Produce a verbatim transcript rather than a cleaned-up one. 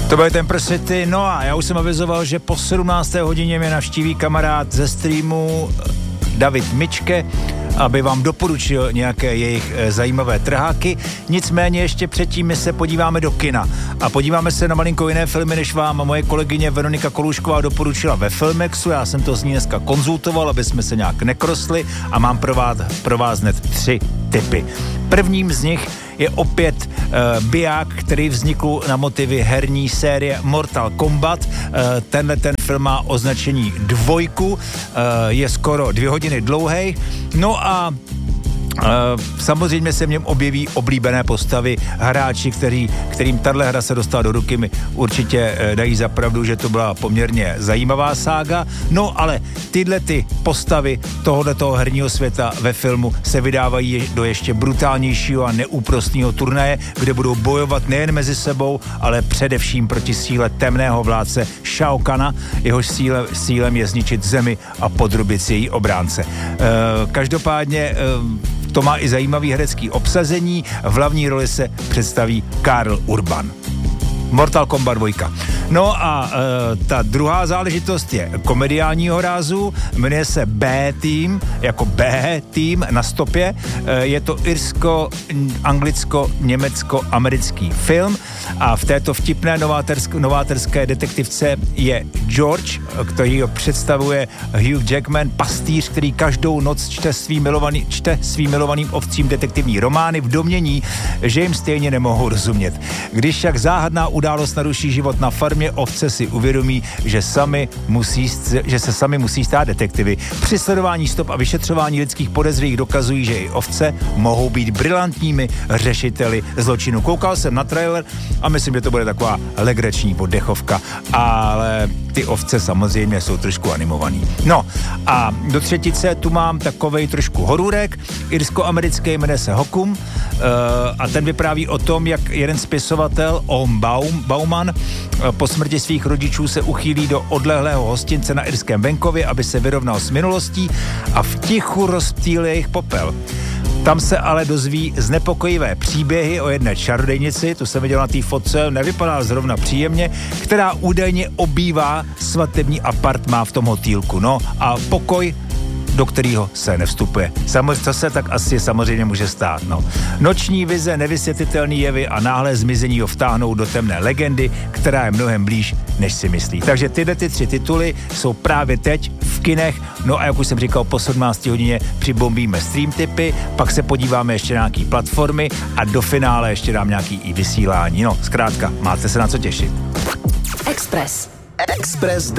To byl ten City. No a já už jsem avizoval, že po sedmnácté hodině mě navštíví kamarád ze streamu David Mičke, aby vám doporučil nějaké jejich e, zajímavé trháky. Nicméně ještě předtím my se podíváme do kina a podíváme se na malinko jiné filmy, než vám moje kolegyně Veronika Kolůšková doporučila ve Filmexu. Já jsem to s ní dneska konzultoval, aby jsme se nějak nekrosli a mám pro vás, pro vás hned tři tipy. Prvním z nich je opět uh, biják, který vznikl na motivy herní série Mortal Kombat. Uh, tenhle ten film má označení dvojku, uh, je skoro dvě hodiny dlouhý. No a Uh, samozřejmě se v něm objeví oblíbené postavy, hráči, který, kterým tato hra se dostala do ruky, mi určitě uh, dají za pravdu, že to byla poměrně zajímavá sága. No ale tyhle ty postavy tohoto herního světa ve filmu se vydávají do ještě brutálnějšího a neúprostného turnaje, kde budou bojovat nejen mezi sebou, ale především proti síle temného vládce Shao Kana, jehož síle, sílem je zničit zemi a podrobit si její obránce. Uh, každopádně uh, to má i zajímavý herecký obsazení. V hlavní roli se představí Karl Urban. Mortal Kombat dva. No a e, ta druhá záležitost je komediálního rázu, jmenuje se B-Team, jako B-Team na stopě. E, je to irsko, anglicko, německo, americký film a v této vtipné novátersk, nováterské detektivce je George, který ho představuje Hugh Jackman, pastýř, který každou noc čte svým milovaný, čte svým milovaným ovcím detektivní romány v domnění, že jim stejně nemohou rozumět. Když však záhadná událost naruší život na farmě, ovce si uvědomí, že, sami musí, že se sami musí stát detektivy. Při sledování stop a vyšetřování lidských podezřelých dokazují, že i ovce mohou být brilantními řešiteli zločinu. Koukal jsem na trailer a myslím, že to bude taková legrační oddechovka, ale ty ovce samozřejmě jsou trošku animovaný. No a do třetice tu mám takovej trošku horůrek, irsko-americký, jmenuje se Hokum uh, a ten vypráví o tom, jak jeden spisovatel Ohm Baum, Bauman uh, po smrti svých rodičů se uchýlí do odlehlého hostince na irském venkově, aby se vyrovnal s minulostí a v tichu rozptýlil jejich popel. Tam se ale dozví znepokojivé příběhy o jedné čarodejnici, tu jsem viděl na té fotce, nevypadá zrovna příjemně, která údajně obývá svatební apartmá v tom hotýlku. No a pokoj, do kterého se nevstupuje. Samozřejmě, co se tak asi samozřejmě může stát, no. Noční vize, nevysvětlitelný jevy a náhlé zmizení ho vtáhnou do temné legendy, která je mnohem blíž, než si myslí. Takže tyhle ty tři tituly jsou právě teď v kinech, no a jak už jsem říkal, po sedmnácté hodině přibombíme stream tipy, pak se podíváme ještě na nějaký platformy a do finále ještě dám nějaký i vysílání. No, zkrátka, máte se na co těšit. Express. Express